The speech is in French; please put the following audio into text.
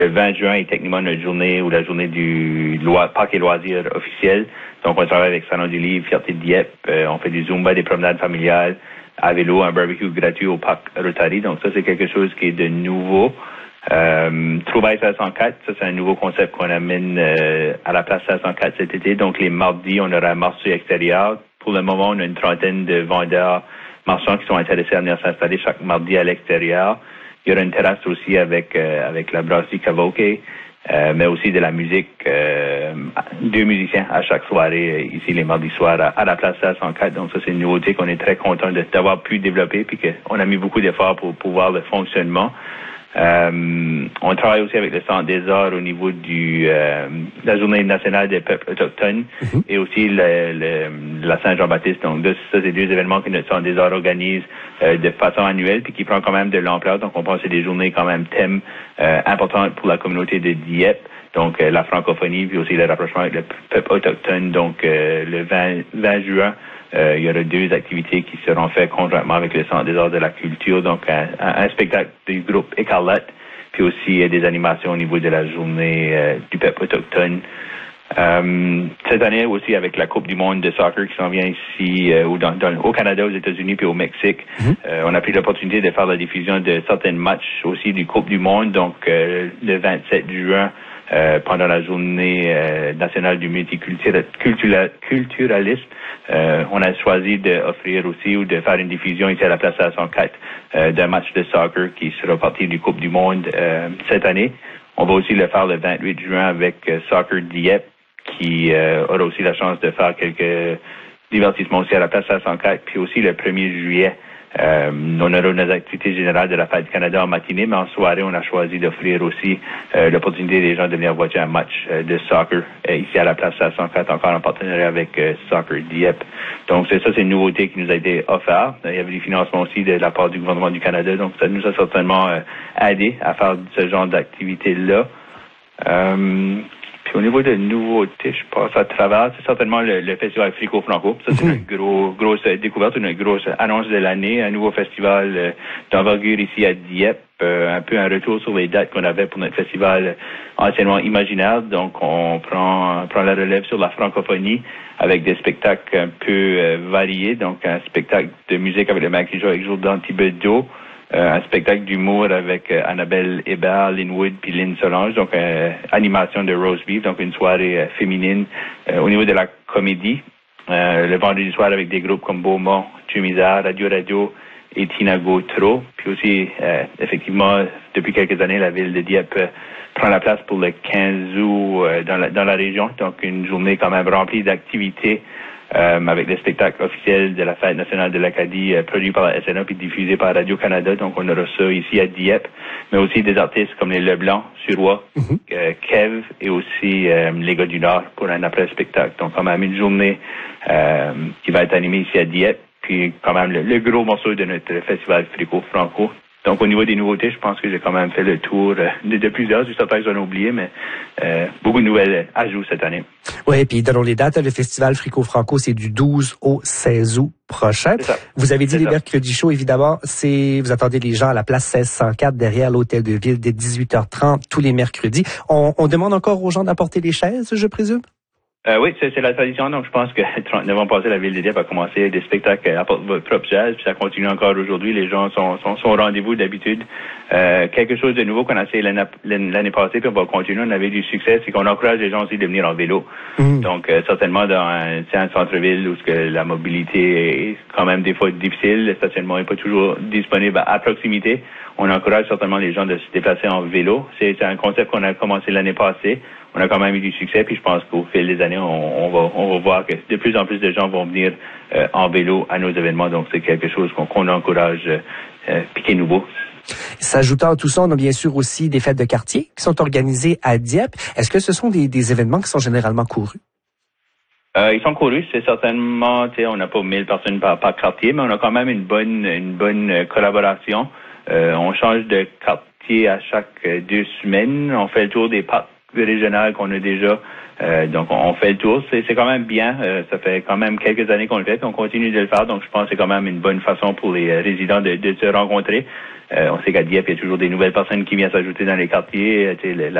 Le 20 juin est techniquement notre journée ou la journée du parc et loisirs officiel. Donc, on travaille avec Salon du Livre, Fierté de Dieppe. On fait du Zumba, des promenades familiales, à vélo, un barbecue gratuit au parc Rotary. Donc, ça, c'est quelque chose qui est de nouveau. Trouvailles 504, ça, c'est un nouveau concept qu'on amène à la place 504 cet été. Donc, les mardis, on aura un marché extérieur. Pour le moment, on a une trentaine de vendeurs marchands qui sont intéressés à venir s'installer chaque mardi à l'extérieur. Il y aura une terrasse aussi avec la brasserie Kavoke, mais aussi de la musique. 2 musiciens à chaque soirée ici les mardis soirs à la place 504. Donc ça, c'est une nouveauté qu'on est très content d'avoir pu développer puis qu'on a mis beaucoup d'efforts pour voir le fonctionnement. On travaille aussi avec le Centre des Arts au niveau la Journée nationale des peuples autochtones et aussi la Saint-Jean-Baptiste. Donc, ça, c'est 2 événements que notre Centre des Arts organise de façon annuelle puis qui prend quand même de l'ampleur. Donc, on pense que c'est des journées quand même thèmes importantes pour la communauté de Dieppe. Donc, la francophonie puis aussi le rapprochement avec le peuple autochtone. Donc, le 20 juin, il y aura 2 activités qui seront faites conjointement avec le Centre des Arts de la Culture, donc un spectacle du groupe Écarlate, puis aussi des animations au niveau de la journée du peuple autochtone. Cette année aussi avec la Coupe du monde de soccer qui s'en vient ici au Canada, aux États-Unis puis au Mexique, on a pris l'opportunité de faire la diffusion de certains matchs aussi du Coupe du monde, donc le 27 juin. Pendant la journée nationale du multiculturalisme, on a choisi d'offrir aussi ou de faire une diffusion ici à la place 504 d'un match de soccer qui sera partie du Coupe du monde cette année. On va aussi le faire le 28 juin avec Soccer Dieppe qui aura aussi la chance de faire quelques divertissements aussi à la place 504. Puis aussi le 1er juillet, on aura nos activités générales de la Fête du Canada en matinée, mais en soirée, on a choisi d'offrir aussi l'opportunité des gens de venir voir un match de soccer ici à la place 504, encore en partenariat avec Soccer Dieppe. Donc, c'est une nouveauté qui nous a été offerte. Il y avait des financements aussi de la part du gouvernement du Canada, donc ça nous a certainement aidé à faire ce genre d'activité-là. Puis au niveau de nouveautés, je passe à travers, c'est certainement le festival Frico-Franco. Ça, c'est une grosse découverte, une grosse annonce de l'année, un nouveau festival d'envergure ici à Dieppe, un peu un retour sur les dates qu'on avait pour notre festival anciennement imaginaire. Donc, on prend la relève sur la francophonie avec des spectacles un peu variés. Donc, un spectacle de musique avec le Mac avec Jourdan Thibodeau, un spectacle d'humour avec Annabelle Hébert, Lynn Wood puis Lynn Solange, donc animation de Rose Beef, donc une soirée féminine. Au niveau de la comédie, le vendredi soir avec des groupes comme Beaumont, Tumizar, Radio et Tina Gautreau. Puis aussi, effectivement, depuis quelques années, la ville de Dieppe prend la place pour le 15 août dans la région, donc une journée quand même remplie d'activités. Avec le spectacle officiel de la Fête nationale de l'Acadie produit par la SNA puis diffusé par Radio-Canada. Donc, on aura ça ici à Dieppe, mais aussi des artistes comme les Leblanc, Suroît, Kev et aussi les gars du Nord pour un après-spectacle. Donc, quand même une journée qui va être animée ici à Dieppe, puis quand même le gros morceau de notre festival Frico-Franco. Donc, au niveau des nouveautés, je pense que j'ai quand même fait le tour de plusieurs. Je sais pas que j'en ai oublié, mais beaucoup de nouvelles ajouts cette année. Oui, et puis donnons les dates. Le festival Frico-Franco, c'est du 12 au 16 août prochain. Vous avez dit les mercredis chauds, évidemment. Vous attendez les gens à la place 1604 derrière l'hôtel de ville dès 18h30 tous les mercredis. On demande encore aux gens d'apporter les chaises, je présume? Oui, c'est la tradition. Donc, je pense que 39 ans passés, la ville de Dieppe a commencé des spectacles à votre propre jazz, puis ça continue encore aujourd'hui. Les gens sont au rendez-vous d'habitude. Quelque chose de nouveau qu'on a essayé l'année passée, puis on va continuer. On avait du succès, c'est qu'on encourage les gens aussi de venir en vélo. Donc, certainement dans un centre-ville où la mobilité est quand même des fois difficile, le stationnement n'est pas toujours disponible à proximité. On encourage certainement les gens de se déplacer en vélo. C'est un concept qu'on a commencé l'année passée. On a quand même eu du succès, puis je pense qu'au fil des années, on va voir que de plus en plus de gens vont venir en vélo à nos événements. Donc, c'est quelque chose qu'on encourage, puis qui est nouveau. S'ajoutant à tout ça, on a bien sûr aussi des fêtes de quartier qui sont organisées à Dieppe. Est-ce que ce sont des événements qui sont généralement courus? Ils sont courus, c'est certainement, on n'a pas 1000 personnes par quartier, mais on a quand même une bonne collaboration. On change de quartier à chaque 2 semaines. On fait le tour des parcs régionales qu'on a déjà. Donc, on fait le tour. C'est quand même bien. Ça fait quand même quelques années qu'on le fait, puis on continue de le faire. Donc, je pense que c'est quand même une bonne façon pour les résidents de se rencontrer. On sait qu'à Dieppe, il y a toujours des nouvelles personnes qui viennent s'ajouter dans les quartiers.